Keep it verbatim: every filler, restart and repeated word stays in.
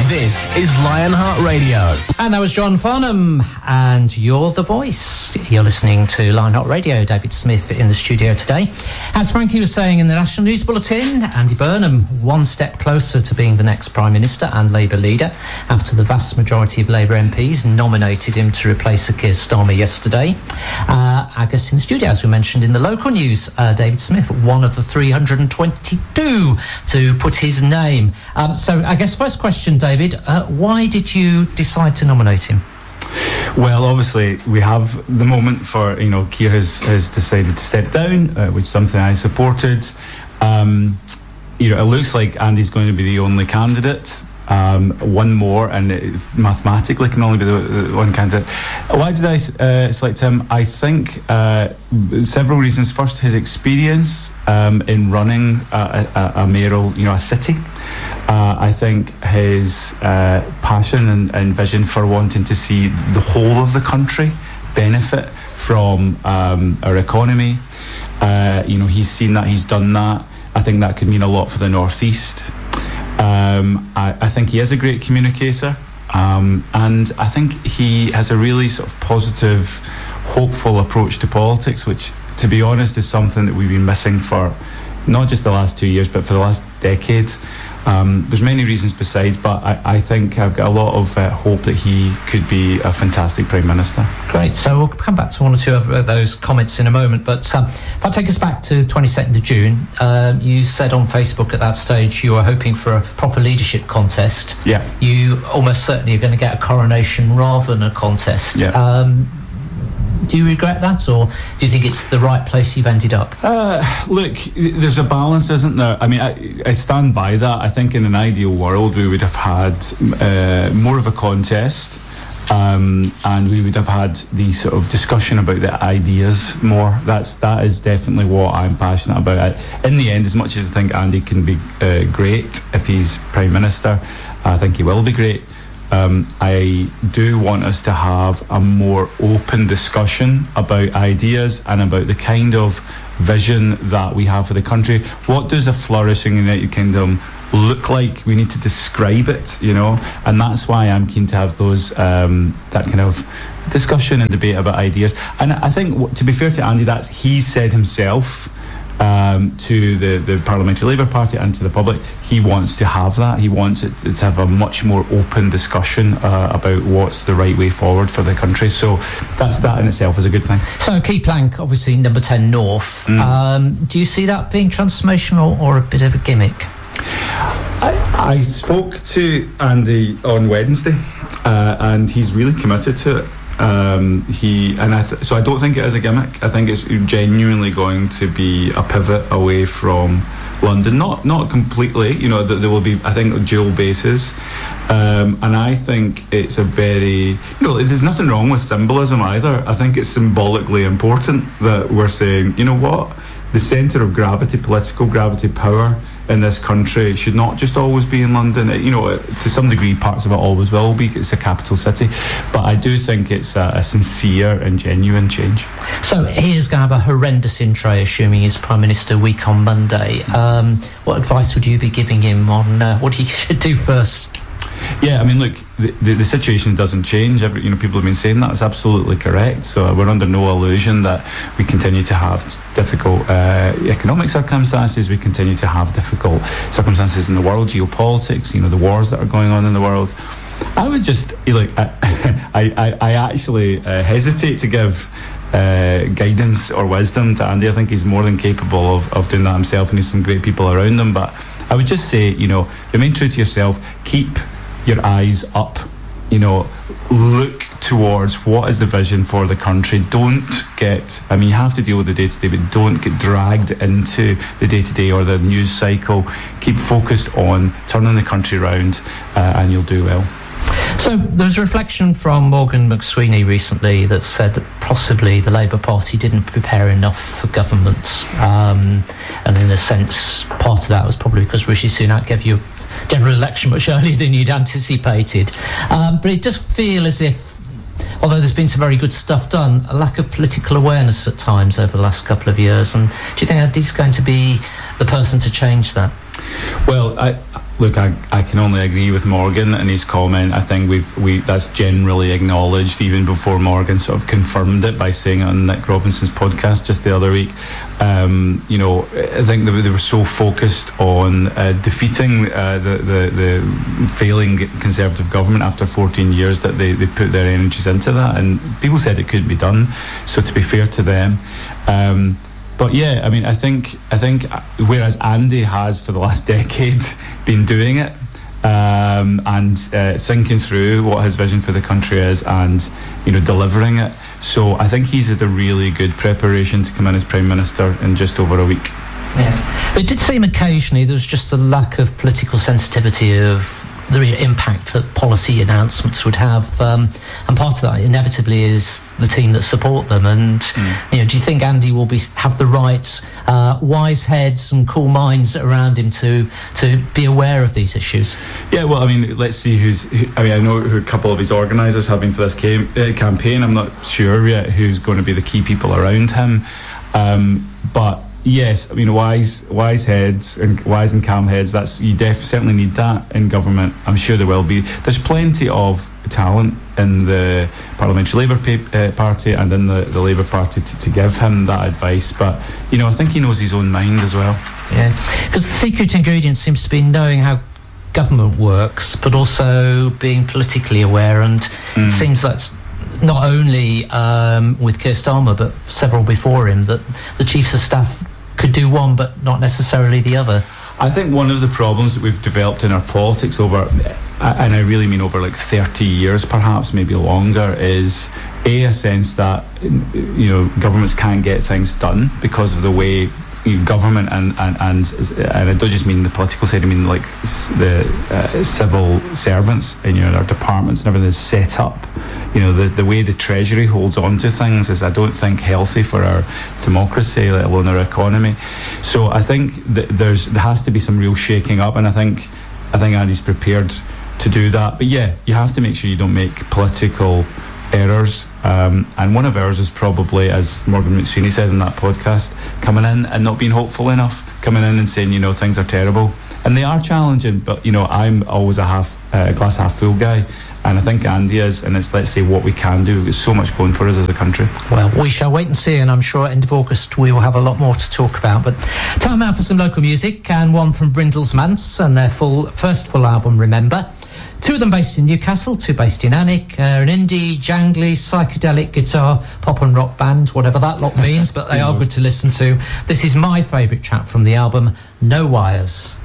This is Lionheart Radio. And that was John Farnham, and you're the voice. You're listening to Lionheart Radio. David Smith in the studio today. As Frankie was saying in the National News Bulletin, Andy Burnham one step closer to being the next Prime Minister and Labour leader after the vast majority of Labour M Ps nominated him to replace Sir Keir Starmer yesterday. Uh, I guess in the studio, as we mentioned in the local news, uh, David Smith, one of the three hundred twenty-two to put his name. Um, so I guess first question, David, uh, why did you decide to nominate him? Well, obviously, we have the moment for, you know, Keir has, has decided to step down, uh, which is something I supported. Um, you know, it looks like Andy's going to be the only candidate. Um, one more, and it mathematically can only be the, the one candidate. Why did I uh, select him? I think uh, several reasons. First, his experience um, in running a, a, a mayoral, you know, a city. Uh, I think his uh, passion and, and vision for wanting to see the whole of the country benefit from um, our economy. Uh, you know, he's seen that, he's done that. I think that could mean a lot for the North East. Um, I, I think he is a great communicator, um, and I think he has a really sort of positive, hopeful approach to politics, which, to be honest, is something that we've been missing for not just the last two years, but for the last decade. Um, there's many reasons besides, but I, I think I've got a lot of uh, hope that he could be a fantastic Prime Minister. Great. So we'll come back to one or two of those comments in a moment. But um, if I take us back to twenty-second of June, uh, you said on Facebook at that stage you were hoping for a proper leadership contest. Yeah. You almost certainly are going to get a coronation rather than a contest. Yeah. Um, do you regret that, or do you think it's the right place you've ended up? Uh, look, there's a balance, isn't there? I mean, I, I stand by that. I think in an ideal world we would have had uh, more of a contest, um, and we would have had the sort of discussion about the ideas more. That's that is definitely what I'm passionate about. I, in the end, as much as I think Andy can be uh, great if he's Prime Minister, I think he will be great. Um, I do want us to have a more open discussion about ideas and about the kind of vision that we have for the country. What does a flourishing United Kingdom look like? We need to describe it, you know, and that's why I'm keen to have those um, that kind of discussion and debate about ideas. And I think, to be fair to Andy, that's he said himself um, to the, the Parliamentary Labour Party and to the public, he wants to have that. He wants it to have a much more open discussion uh, about what's the right way forward for the country. So that's that in itself is a good thing. So key plank, obviously number ten North. Mm. Um, do you see that being transformational or a bit of a gimmick? I, I spoke to Andy on Wednesday, uh, and he's really committed to it. Um, he and I th- so I don't think it is a gimmick. I think it's genuinely going to be a pivot away from London. Not not completely. You know, that there will be, I think, dual bases, um, and I think it's a very, you know, there's nothing wrong with symbolism either. I think it's symbolically important that we're saying, you know what, the centre of gravity, political gravity, power in this country should not just always be in London. You know, to some degree, parts of it always will be. It's a capital city. But I do think it's a, a sincere and genuine change. So he's going to have a horrendous intro, assuming he's Prime Minister week on Monday. Um, what advice would you be giving him on uh, what he should do first? Yeah, I mean, look, the, the, the situation doesn't change. Every, you know, people have been saying that. It's absolutely correct. So we're under no illusion that we continue to have difficult uh, economic circumstances. We continue to have difficult circumstances in the world, geopolitics, you know, the wars that are going on in the world. I would just, look, I, I, I actually uh, hesitate to give uh, guidance or wisdom to Andy. I think he's more than capable of, of doing that himself, and he's some great people around him. But I would just say, you know, remain true to yourself. Keep your eyes up, you know, look towards what is the vision for the country. Don't get, I mean, you have to deal with the day-to-day, but don't get dragged into the day-to-day or the news cycle. Keep focused on turning the country round, uh, and you'll do well. So there's a reflection from Morgan McSweeney recently that said that possibly the Labour Party didn't prepare enough for government, um, and in a sense part of that was probably because Rishi Sunak gave you a general election much earlier than you'd anticipated, um, but it does feel as if, although there's been some very good stuff done, a lack of political awareness at times over the last couple of years. And do you think Andy's going to be the person to change that? Well, I look, I, I can only agree with Morgan and his comment. I think we've we that's generally acknowledged even before Morgan sort of confirmed it by saying it on Nick Robinson's podcast just the other week. Um, you know, I think they, they were so focused on uh, defeating uh, the, the the failing Conservative government after fourteen years that they, they put their energies into that, and people said it couldn't be done. So to be fair to them. Um, But yeah, I mean, I think I think whereas Andy has for the last decade been doing it um, and uh, thinking through what his vision for the country is, and you know, delivering it. So I think he's at a really good preparation to come in as Prime Minister in just over a week. Yeah, it did seem occasionally there was just a lack of political sensitivity of the impact that policy announcements would have, um, and part of that inevitably is the team that support them. And mm. you know, do you think Andy will be have the right uh, wise heads and cool minds around him to to be aware of these issues? Yeah, well, I mean, let's see who's. Who, I mean, I know who a couple of his organisers have been for this cam- uh, campaign. I'm not sure yet who's going to be the key people around him, um, but. Yes, I mean, wise wise heads and wise and calm heads, that's, you def- certainly need that in government. I'm sure there will be. There's plenty of talent in the Parliamentary Labour pa- uh, Party and in the, the Labour Party to, to give him that advice. But, you know, I think he knows his own mind as well. Yeah, because the secret ingredient seems to be knowing how government works, but also being politically aware. And mm. it seems that's not only um, with Keir Starmer, but several before him, that the Chiefs of Staff could do one but not necessarily the other. I think one of the problems that we've developed in our politics over, and I really mean over like thirty years perhaps, maybe longer, is a, a sense that, you know, governments can't get things done because of the way, you know, government and, and, and, and I don't just mean the political side, I mean like the uh, civil servants in, you know, our departments and everything is set up. You know, the, the way the Treasury holds on to things is, I don't think, healthy for our democracy, let alone our economy. So I think that there's there has to be some real shaking up, and I think I think Andy's prepared to do that. But yeah, you have to make sure you don't make political errors. Um, and one of ours is probably, as Morgan McSweeney said in that podcast, coming in and not being hopeful enough, coming in and saying, you know, things are terrible. And they are challenging, but, you know, I'm always a half uh, glass half full guy. And I think Andy is, and it's, let's say, what we can do. There's so much going for us as a country. Well, we shall wait and see, and I'm sure at the end of August we will have a lot more to talk about. But time out for some local music, and one from Brindle's Manse and their full first full album, Remember. Two of them based in Newcastle, two based in Alnwick, uh, an indie, jangly, psychedelic guitar, pop and rock band, whatever that lot means, but they are good to listen to. This is my favourite track from the album, No Wires.